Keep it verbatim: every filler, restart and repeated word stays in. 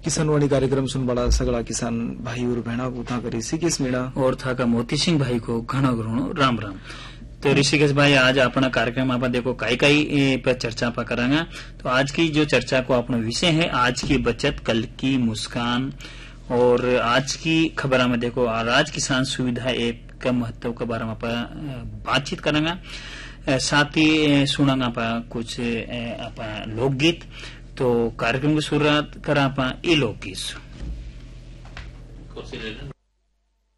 किसानवाणी कार्यक्रम सुन बड़ा सगला किसान भाई और बहना को था करी ऋषिकेश मीणा और था का मोती सिंह भाई को घणो घणो राम राम। तो ऋषिकेश भाई आज अपना कार्यक्रम आप देखो कई कई पर चर्चा पर करेंगे। तो आज की जो चर्चा को अपना विषय है आज की बचत कल की मुस्कान। और आज की खबर में देखो आज किसान सुविधा ऐप का महत्व के बारे में आप बातचीत करेंगे। साथ ही सुनांगा आप कुछ आप लोकगीत। तो कार्यक्रम की शुरुआत करा आप ये लोकगीत।